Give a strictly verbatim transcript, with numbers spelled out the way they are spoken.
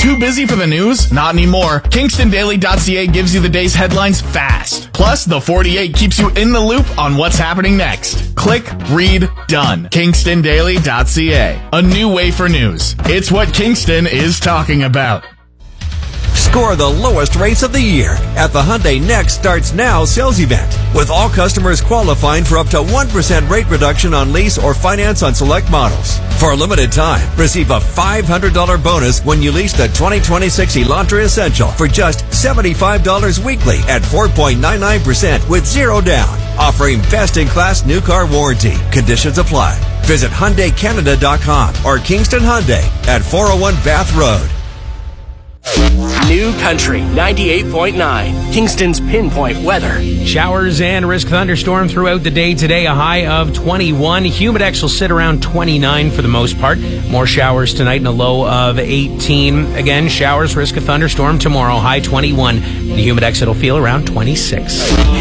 Too busy for the news? Not anymore. Kingston Daily dot C A gives you the day's headlines fast. Plus, the forty-eight keeps you in the loop on what's happening next. Click, read, done. Kingston Daily dot C A. A new way for news. It's what Kingston is talking about. Score the lowest rates of the year at the Hyundai Next Starts Now sales event, with all customers qualifying for up to one percent rate reduction on lease or finance on select models. For a limited time, receive a five hundred dollars bonus when you lease the twenty twenty-six Elantra Essential for just seventy-five dollars weekly at four point nine nine percent with zero down. Offering best-in-class new car warranty. Conditions apply. Visit Hyundai Canada dot com or Kingston Hyundai at four oh one Bath Road. New Country ninety-eight point nine, Kingston's pinpoint weather. Showers and risk thunderstorm throughout the day today, a high of twenty-one. Humidex will sit around twenty-nine for the most part. More showers tonight and a low of eighteen. Again, showers, risk of thunderstorm tomorrow, high twenty-one. The Humidex, it'll feel around twenty-six.